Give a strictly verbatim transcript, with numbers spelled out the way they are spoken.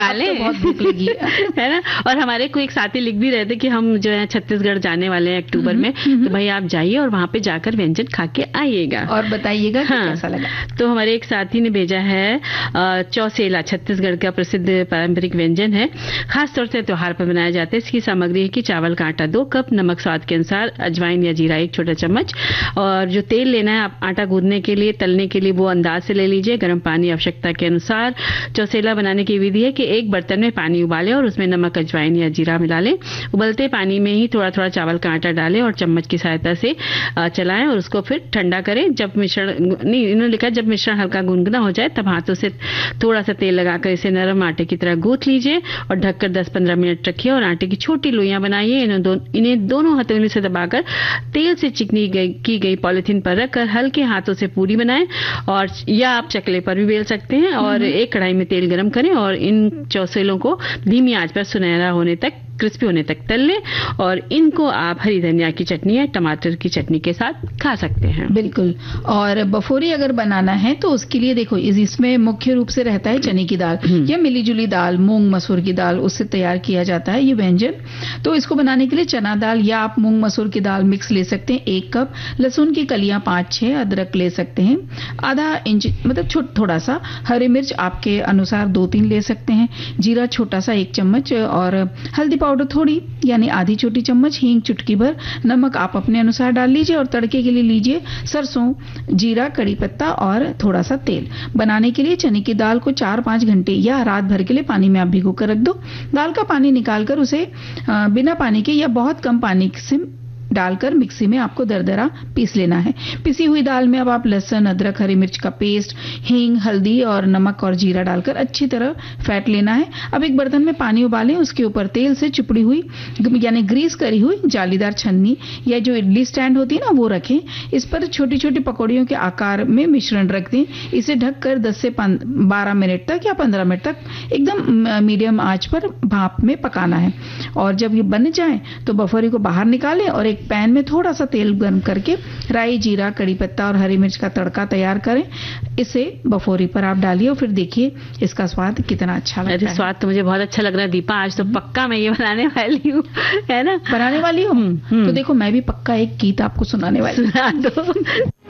तो बहुत भूख लगी है ना। और हमारे को एक साथी लिख भी रहे थे कि हम जो है छत्तीसगढ़ जाने वाले हैं अक्टूबर में, तो भाई आप जाइए और वहां पे जाकर व्यंजन खा के आइएगा और बताइएगा कि हाँ, कैसा लगा। तो हमारे एक साथी ने भेजा है चौसेला, छत्तीसगढ़ का प्रसिद्ध पारंपरिक व्यंजन है, खास तौर से त्योहार पर बनाया जाता है। इसकी सामग्री है कि चावल का आटा दो कप, नमक स्वाद के अनुसार, अजवाइन या जीरा एक छोटा चम्मच, और जो तेल लेना है आप आटा गूंदने के लिए, तलने के लिए वो अंदाज से ले लीजिए। गर्म पानी आवश्यकता के अनुसार। चौसेला बनाने की विधि है कि एक बर्तन में पानी उबालें और उसमें नमक, अजवाइन या जीरा मिला लें। उबलते पानी में ही थोड़ा थोड़ा चावल का आटा डालें और चम्मच की सहायता से चलाएं और उसको फिर ठंडा करें। जब मिश्रण नहीं इन्होंने लिखा जब मिश्रण हल्का गुनगुना हो जाए तब हाथों से थोड़ा सा तेल लगाकर इसे नरम आटे की तरह गूंथ लीजिए और ढककर दस पंद्रह मिनट रखिए और आटे की छोटी लोइयां बनाइए। इन्हें, दो, इन्हें दोनों हथेली से दबाकर तेल से चिकनी गई, की गई पॉलिथीन पर रखकर हल्के हाथों से पूरी बनाएं, और या आप चकले पर भी बेल सकते हैं। और एक कढ़ाई में तेल गरम करें और इन चौसेलों को धीमी आंच पर सुनहरा होने तक, क्रिस्पी होने तक तल लें, और इनको आप हरी धनिया की चटनी या टमाटर की चटनी के साथ खा सकते हैं। बिल्कुल। और बफोरी अगर बनाना है तो उसके लिए देखो इसमें मुख्य रूप से रहता है चने की दाल या मिली जुली दाल, मूंग मसूर की दाल, उससे तैयार किया जाता है ये व्यंजन। तो इसको बनाने के लिए चना दाल या आप मूंग मसूर की दाल मिक्स ले सकते हैं, एक कप, लहसुन की कलियां पांच छह, अदरक ले सकते हैं आधा इंच मतलब छोटा थोड़ा सा, हरी मिर्च आपके अनुसार दो तीन ले सकते हैं, जीरा छोटा सा एक चम्मच, और हल्दी पाउडर थोड़ी यानी आधी छोटी चम्मच, हींग चुटकी भर, नमक आप अपने अनुसार डाल लीजिए, और तड़के के लिए लीजिए सरसों, जीरा, कड़ी पत्ता और थोड़ा सा तेल। बनाने के लिए चने की दाल को चार पांच घंटे या रात भर के लिए पानी में आप भिगो कर रख दो। दाल का पानी निकालकर उसे बिना पानी के या बहुत कम पानी से डालकर मिक्सी में आपको दरदरा पीस लेना है। पिसी हुई दाल में अब आप लहसुन, अदरक, हरी मिर्च का पेस्ट, हींग, हल्दी और नमक और जीरा डालकर अच्छी तरह फेंट लेना है। अब एक बर्तन में पानी उबालें, उसके ऊपर तेल से चुपड़ी हुई यानी ग्रीस करी हुई जालीदार छन्नी या जो इडली स्टैंड होती है ना वो रखें। इस पर छोटी छोटी पकौड़ियों के आकार में मिश्रण रख दें। इसे ढककर दस से बारह मिनट तक या पंद्रह मिनट तक एकदम मीडियम आंच पर भाप में पकाना है। और जब ये बन जाए तो बफोरी को बाहर निकालें और एक पैन में थोड़ा सा तेल गर्म करके राई, जीरा, कड़ी पत्ता और हरी मिर्च का तड़का तैयार करें। इसे बफोरी पर आप डालिए और फिर देखिए इसका स्वाद कितना अच्छा लगता है। स्वाद तो मुझे बहुत अच्छा लग रहा है दीपा, आज तो पक्का मैं ये बनाने वाली हूँ, है ना, बनाने वाली हूँ। तो देखो मैं भी पक्का एक गीत आपको सुनाने वाली हूँ।